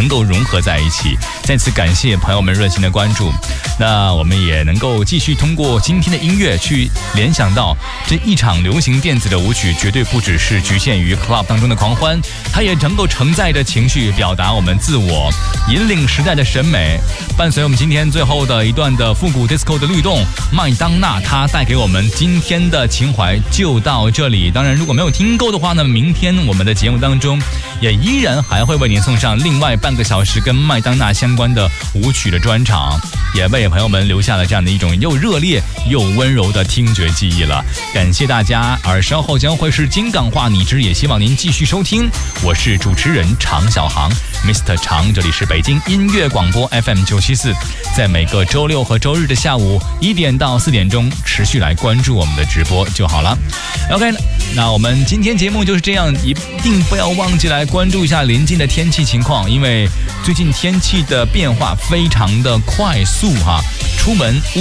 能够融合在一起。再次感谢朋友们热情的关注，那我们也能够继续通过今天的音乐去联想到这一场流行电子的舞曲绝对不只是局限于 club 当中的狂欢，它也能够承载着情绪，表达我们自我，引领时代的审美。伴随我们今天最后的一段的复古 disco 的律动，麦当娜她带给我们今天的情怀就到这里。当然如果没有听够的话呢，明天我们的节目当中也依然还会为您送上另外半个小时跟麦当娜相关的舞曲的专场，也为朋友们留下了这样的一种又热烈又温柔的听觉记忆了。感谢大家，而稍后将会是金港话你知，也希望您继续收听。我是主持人常小航 Mr. 常，这里是北京音乐广播 FM 974，在每个周六和周日的下午1点到4点钟持续来关注我们的直播就好了。 OK， 那我们今天节目就是这样，一定不要忘记来关注一下临近的天气情况，因为最近天气的变化非常的快速哈，出门